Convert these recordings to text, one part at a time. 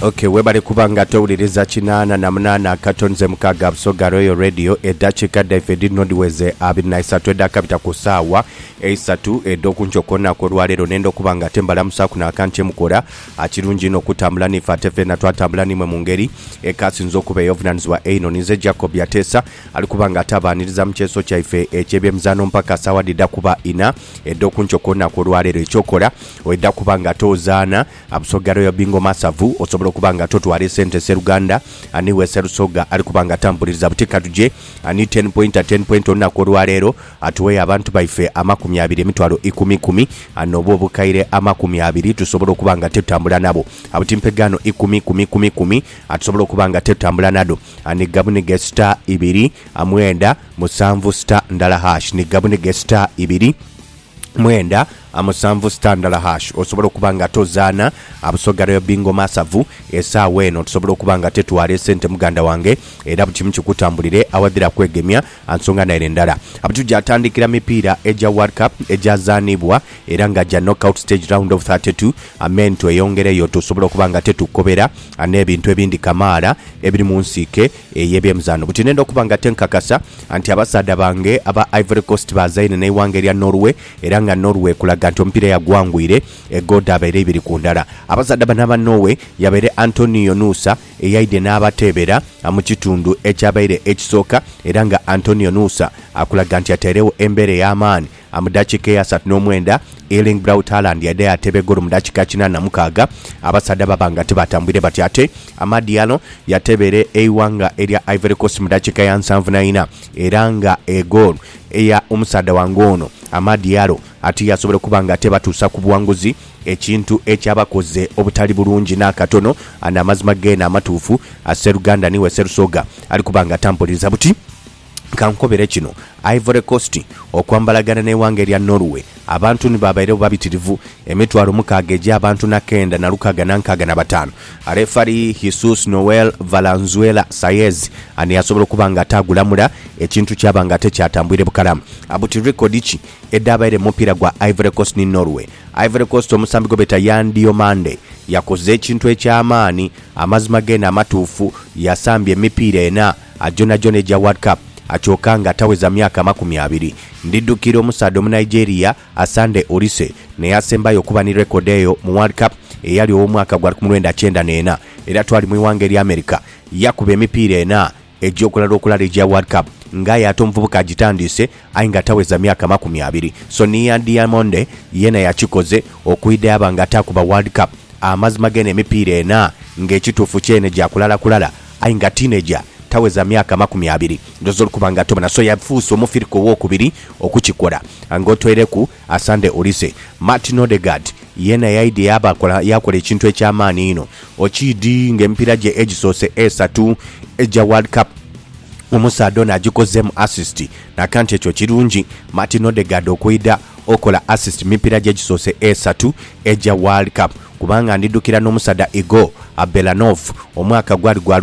Okay, webale kubanga towuliriza 88 katonze mukaga Busoga Royal Radio eddakiika ddaife dinodiweze 23 eddakabita ku ssaawa 3 eddokunkyokona kolwaleero nenda okuba nga tembalamusa kuno akanti mukola akirungi ino okutambula nife ate ffenna twatambula nimwe mu ngeri ekasinza okuba ey'obuvunaanyizibwa eno nize Jacob Yateesa ali kuba nga atabaaniriza mu kyeso kyaife eky'ebyemizaano mpaka ssaawa didda kuba 4 eddokunkyokona kolwaleero ekyokola wedda kuba nga tozaana Busoga Royal bingo masavu osobola okubanga totwale sente Seruganda ani Weserusoga ali kubanga tambuliriza butika tuje ani 10 point olunaku olwaleero atuwe abantu baife 20 emitwalo 10 anobo obukaire 20 tusobola okubanga tetambula nabo abutimpegano 10 atusobola okubanga tetambula nado ani Gabunige star 2 amwenda musanvu star ndala hash ni Gabunige star 2 mwenda amusanvu standala hash osobola okubanga tozaana Busoga Royal bingo masavu esaawa eno tusobola okubanga tetwale sente muganda wange era bukimu kikutambulire awadira kwegemya ansonga naire ndala abutujja atandikira mipiira eja World Cup ejazaanibwa era nga ja knockout stage round of 32 amentu eyongereyo tusobola okubanga tetukobera n'ebintu ebindi kamaala ebiri mu nsiike ey'ebyemizaano buti nenda okubanga tenkakasa anti abasaada bange aba Ivory Coast bazaine n'eiwanga erya Norway era nga Norway kulaga omupiira yagwangwire egoda abaire 2 ku ndala abasaada banaba Norway yabaire Antonio Nusa eyaide n'abateebera mu kitundu ekyabaire ekisooka era nga Antonio Nusa akulaga nti ateerewo embeera y'amaani amudakiika ya 39 Erling Braut Haaland yadde atebe golo mudakiika 86 abasaada babanga tebatambwire bati ate Amadiano yatebere eiwanga erya Ivory Coast mudakiika ya 74 era nga egolo eya omusaada wange ono Amadiaro ati yasobola kubanga tebatuusa ku buwanguzi ekintu ekyabakoze obutali bulungi n'akatono anamazima gena amatuufu Seruganda ni Weserusoga ali kubanga tampuliriza buti kankobere kino Ivory Coast okwambalagana n'ewange erya Norway abantu ni babaire babitirivu emitwalo mukaaga egy'abantu nakenda na lukaga nankaga na batano arefari Jesus Noel Valenzuela Saez ani yasobola kubanga atagulamula ekintu kyabanga tekyatambwire bukalamu abuti record ki eddabaire mupiira gwa Ivory Coast ni Norway Ivory Coast omusambi gobeta Yandio Mande yakoze ekintu ekyamaani amazima gena amatuufu yasambye emipiira ena ajona eja World Cup achokanga taweza myaka 20 ndidukira omusaada omu Nigeria Asande Olise neyasembayo kuba ni record eyo mu World Cup eyali omwaka gwa 1994 era twali mu iwange erya America yakuba emipiira ena ejjokulala okulala ejja World Cup ngaye ate omuvubuka agitandise ayinga taweza myaka 20 so Nia Diamond yena yakikoze okuida abanga atakuba World Cup amazima gene emipiira ena ng'ekituufu kyene gyakulala ayinga teenager taweza myaka 20 ndozo kubanga tobana so yafuusa omufiriko w'okubiri okukikola angotwereku Asande Olise Martin Odegaard yena yaidi yakola ekintu ekyamaani ino okidi ng'emipiira gye egisoose esatu eja World Cup omusaada ono agikozemu assist nakanti ekyo kirungi Martin Odegaard okuyida okola assist mipiira gye gisoose esatu eja World Cup kubanga ndidukira n'omusaada Igor Abelanov omwaka gwali gwa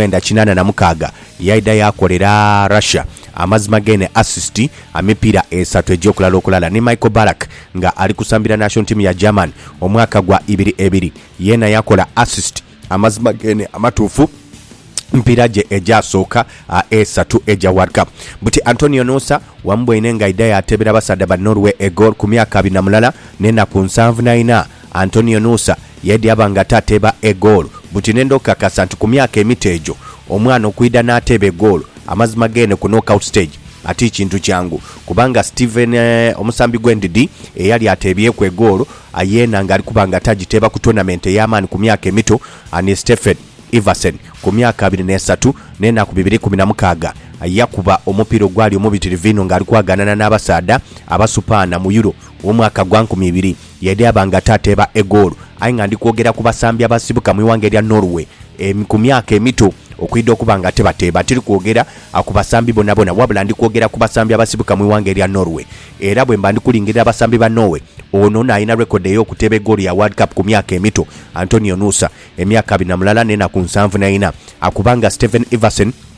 1986 yaida yakolera Russia amazima gene assist amipiira esatu ejjokulala ni Michael Ballack nga ali kusambira national team ya German omwaka gwa 22 yena yakola assist amazima gene amatuufu mpira je ejasooka esatu eja World Cup buti Antonio Nusa wambwine nga idaya atebera basaada ba Norway egol ku myaka 2 nena ku 79 Antonio Nusa yedi abanga tateba egol buti nendo kakasa nti ku myaka emitejo omwana okuida n'ateba egol amazima gene ku knockout stage ati kintu kyangu kubanga Steven omusambi gwendidi eyali atebye ku egol ayena nga ali kubanga tagiteba ku tournament y'amaani ku myaka emito ani Stephen Iversen ku myaka 23 nena ku 2016 yakuba omupiira gwali omubitirivu nga ali kwaganana n'abasaada abasupaana mu Euro omwaka gwa 2000 yedi abanga tateba egol ayinga ndi kwogera ku basambi abasibuka mu iwange erya Norway ku myaka emito okuida okubanga tebateba tiri kwogera ku basambi bonna wabula ndi kwogera ku basambi abasibuka mu iwange erya Norway era bwe mba ndi kulingirira abasambi ba Norway ono naayina record ey'okuteba egol ya World Cup ku myaka emito Antonio Nusa emyaka 2 nena ku 74 akubanga Stephen Iversen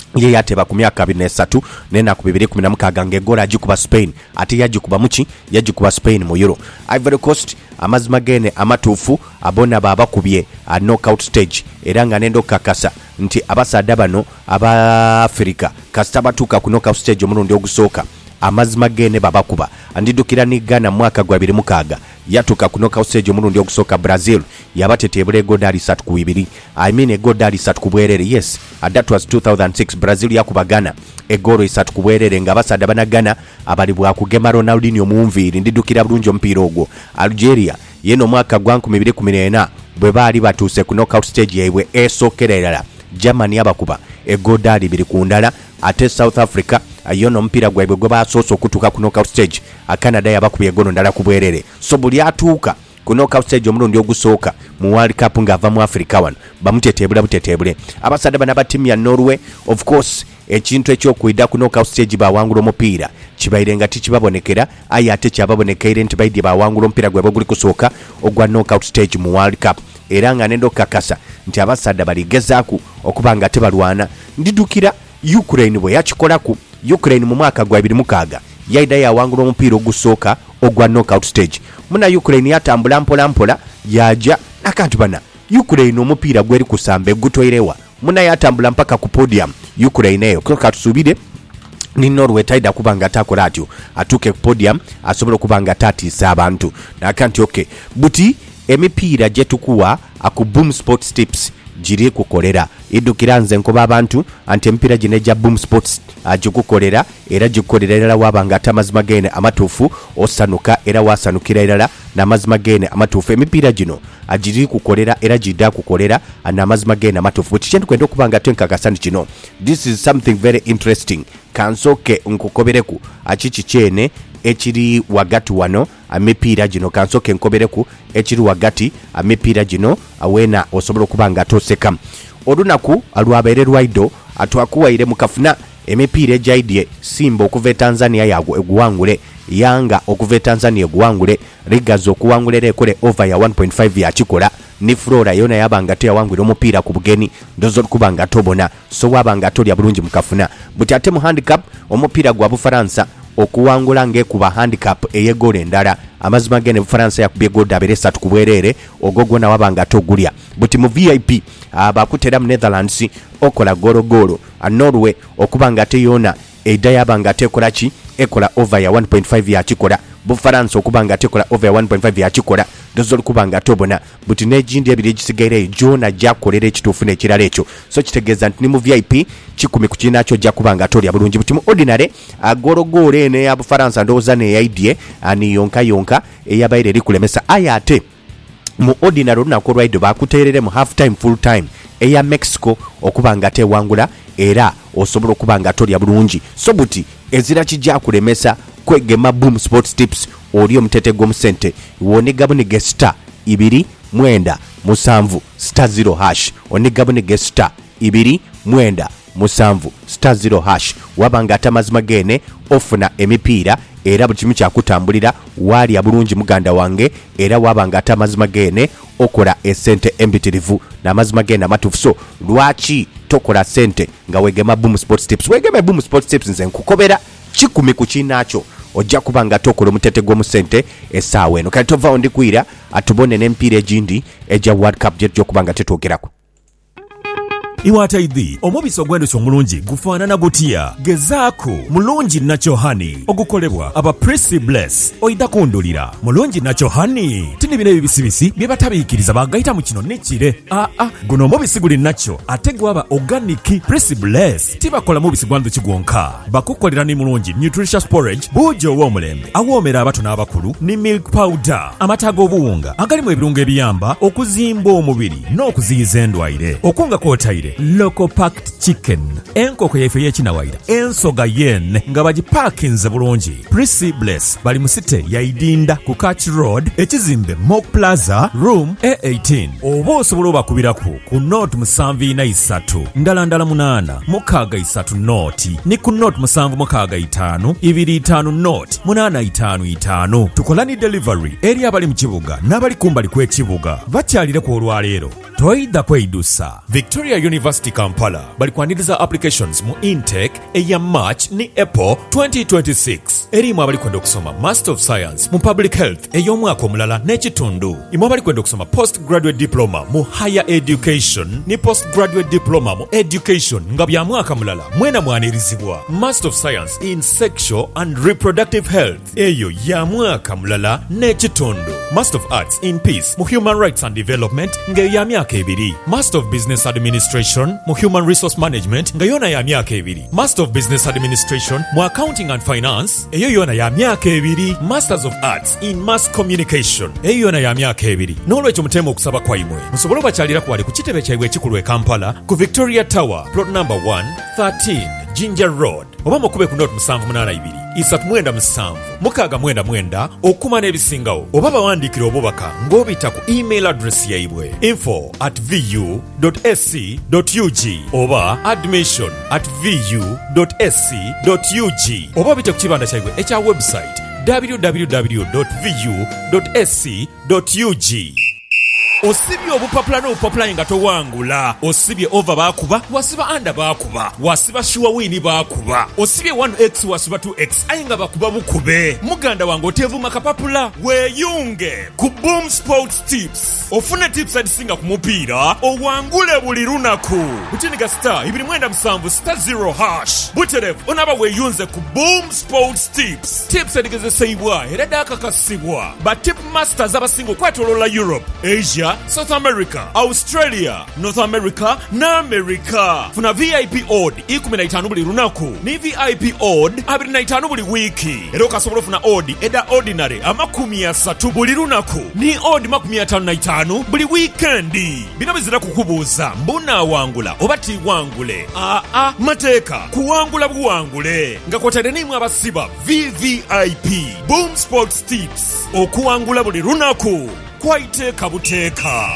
ye yateba ku myaka 23 n'ennaku 2016 ng'eggola agikuba Spain ate yagikuba muki yagikuba Spain mu Euro. Ivory Coast amazima gene amatuufu abona babakubye a knockout stage era nga nendo kakasa nti abasaadde bano aba Africa kasita batuuka ku knockout stage omulundi ogusooka amazima gene babakuba. Andidukira ni Ghana mwaka gwa 2006 yatuuka ku knockout stage omulundi ogusooka Brazil yabateteebula egodaali 3-2. I mean egodaali 3-2. Yes, that was 2006. Brazil yakuba Ghana egoro 3-2 nga abasaadde bana Ghana abali bwa kugema Ronaldinho muunviiri. Ndidukira bulungi omupiira ogwo. Algeria yeno mwaka gwa 2014 bwe baali batuuse ku knockout stage yaibwe esookera erala Germany abakuba egodaali 2-0 ate South Africa ayono mpira gwaibwe gwe basoose okutuuka ku knockout stage Canada yabakubye egono ndala ku bwerere. So buli atuuka ku knockout stage omulundi ogusooka mu World Cup ng'ava mu Africa wano bamuteteebula buteteebule. Abasaadde bana ba ttiimu ya Norway of course ekintu ekyokwidda ku knockout stage bawangula omupiira kibaire nga tikibabonekera aye ate kyababonekeire nti baidye bawangula omupiira gwabwe guli kusooka ogwa knockout stage mu World Cup era nga nendo kakasa nti abasaadde baligezaaku okuba nga tebalwana. Ndidukira Ukraine bwe yakikolaku. Ukraine mu mwaka gwa 2006 yaida yawangula omupiira ogusooka ogwa knockout stage. Muna Ukraine yatambula mpola yaja nakantu bana Ukraine omupiira gweri kusamba egutoirewa muna yatambula mpaka ku podium Ukraine eyo koka tusubire ni Norway taida kubanga takola atyo atuke ku podium asobola kubanga tatiisa abantu nakanti okay buti emipiira jetukuwa aku Boom Sports Tips jiri kukolera idukira nze nkoba abantu anti empira jineja Boom Sports ajikukolera era jikukolera era wabanga atamazima gene amatufu osanuka era wasanukira era na mazima gene amatufu emipira jino ajiri kukolera era jida kukolera na mazima gene amatufu chichendo kwenda kubanga tenka kasani kino. This is something very interesting kansoke nkukobereku achichi chene ekiri wagati wano amipiira gino kansoke nkobereku ekiri wagati amipiira gino awena osobola okubanga atoseka olunaku alwabeere lwaido atwakuwaire mukafuna emipiira ejaidye Simba okuva Tanzania yago eguwangule Yanga okuva Tanzania eguwangule Rigazo okuwangulera ekole over ya 1.5 ya kikola ni Flora yona yabanga teyawangwira omupiira ku bugeni ndozo kubanga tobona so wabanga tolya bulungi mukafuna buti ate mu handicap omupiira gwa Bufaransa okuwangula ngekuba handicap eyegole ndala amazima gene Bufaransa yakubye goal 3 ku bwerere ogogwo na wabanga togulya buti mu VIP abakutera mu Netherlands okola golo Norway okubanga teyona edayabanga tekola ki ekola over ya 1.5 ya kikola Bufaransa okubanga tekola over ya 1.5 ya kikola dozol kubanga tobona buti nejindi ebiri gisigaire jona jakolera ekituufu n'ekirala ekyo so kitegeeza nti ni mu VIP 10 ku kinakyo jja kubanga tolya bulungi buti mu ordinary agorogoro ene ya Bufaransa ndowooza ne yaidye ani yonka eyabaire eri kulemesa ayate mu ordinary olunaku olwaido bakuteerere mu half time full time eya Mexico okubanga tewangula era osobola okubanga tolya bulungi so buti ezira kijja kulemesa kwegema Boom Sports Tips oli omutete g'omusente wonigabunige star 2 7 star 0 hash onigabunige star 2 7 star 0 hash wabanga atamazima gene ofuna emipiira era buli kimu kyakutambulira wali abulungi muganda wange era wabanga atamazima gene okola esente embitirivu n'amazima gene amatuufu so lwaki tokola sente nga wegema Boom Sports Tips wegeme Boom Sports Tips nze nkukobera 10 ku kinakyo ojja kubanga tokola omutete gw'omusente essaawa eno kati tovaawo ndikwira atubone n'empiira egindi eja World Cup gye kubanga tetuugerako. Iwataidhi omubisi ogw'enduki omulungi gufaanana gutya gezaako mulungi Nacho Honey ogukolebwa aba Prissy Bless oida kundulira mulungi Nacho Honey tini bino ebibisibisi bye batabiikiriza bagayita mu kino nekire guno omubisi guli Nacho ate gwaba organic. Prissy Bless tibakola mubisi gwa nduki gwonka bakukolera ni mulungi nutritious porridge bujo w'omulembe awoomera abato n'abakulu ni milk powder amata g'obuwunga agalimu ebirungo ebiyamba okuzimba omubiri n'okuziyiza endwaire okunga kwotaire local packed chicken enkoko yaife y'ekinawaira ensoga yen nga bagipakinze bulungi. Prissy Bless bali mu site ya Idinda ku Catch Road ekizimbe Mock Plaza room A18 oba osobola obakubirako ku note 743 ndala 8 63 note ni ku note 765 25 note 855 tukola ni delivery eri abali mu kibuga n'abali kumbali kw'ekibuga bakyalire ku olwaleero toyida kweidusa. Victoria University Kampala bali kwaniriza applications mu intake eya March ni April 2026. Erimu abali kwenda okusoma Master of Science mu Public Health ey'omwaka omulala n'ekitundu. Imu abali kwenda okusoma Postgraduate Diploma mu Higher Education ni Postgraduate Diploma mu Education nga bya mwaka mulala mwena mwanirizibwa. Master of Science in Sexual and Reproductive Health eyo ya mwaka mulala n'ekitundu. Master of Arts in Peace mu Human Rights and Development nga ya myaka 2. Master of Business Administration mu Human Resource Management nga yona ya myaka 2. Master of Business Administration mu Accounting and Finance eyo yona ya myaka 2. Masters of Arts in Mass Communication eyo yona ya myaka 2. N'olwekyo mutema okusaba kwaimwe musobole bakyalira kwali ku kitebe kyaibwe ekikulu e Kampala ku Victoria Tower plot number 1 13 Ginger Road oba mukube ku note 782 397 699 okuma n'ebisingawo oba bawandiikira obubaka ng'obita ku email address yaibwe info@vu.sc.ug oba admission@vu.sc.ug oba bite ku kibanda kyaibwe ekya website www.vu.sc.ug. Osibye obupapula n'obupapula nga towangula. Osibye over bakuba, wasiba under bakuba, wasiba sure win bakuba. Osibye 1x wasiba 2x ayinga bakuba bukube. Muganda wange otevuma kapapula weyunge ku Boom Sports Tips. Ofune tips adisinga ku mupiira owangule buli lunaku. Butiniga star 297 star 0 hash. Buterev onaba weyunze ku Boom Sports Tips. Tips edigezesebwa era dakakasibwa ba tip masters abasinga okwetolola Europe, Asia, South America, Australia, North America na America. Funa VIP odd 15 buli lunaku ni VIP odd 25 buli wiki. Era okasobola funa odd eda ordinary 30 buli lunaku ni odd 55 buli weekendi. Bino bizira kukubuuza mbuna wangula oba ti wangule. Mateeka kuwangula buwangule nga kwotade nimwe abasiba VVIP Boom Sports Tips okuwangula buli lunaku kwaiteeka buteeka.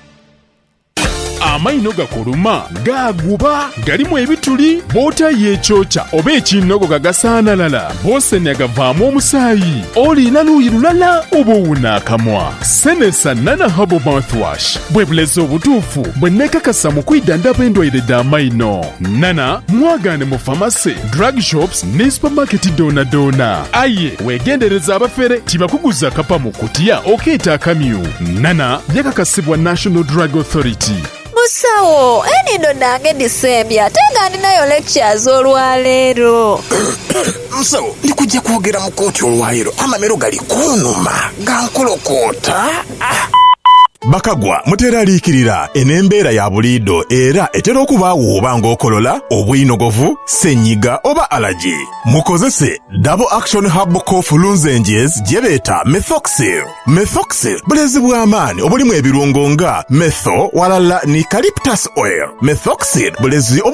Amaino gakuluma gaguba galimu ebituli bota yechocha oba ekinogo gagasaanalala bose nyagavaamu omusaayi olina luuyi lulala oba owunaakamwa. Senesa Nana Herbal Mouthwash bwe bulezi obutuufu bwe neekakasa mu kwidandaba endwaire d'amaino. Nana mwagaane mu famasi, drug shops ne supermarket doona. Aye weegendereza abafere tibakuguza kapa mu kutiya okeeta akamyu. Nana yakakasibwa National Drug Authority. Musawo, enindo nange December, tenga ndinayo lectures olwaleero. Musawo, ndikujja kwogera mu kooti olwaleero, amamero gali kunuma, gankolokota. Bakagwa muteraliikirira enembeera ya buliido era etera okubaawo oba ng'okolola obuyinogovu ssenyiga oba alaji. Mukozese Double Action Herbal Cough Lozenges gye beeta Methoxyl. Methoxyl bulezi bw'amaanyi obulimu ebirungo nga metho walala ni eucalyptus oil. Methoxyl bulezi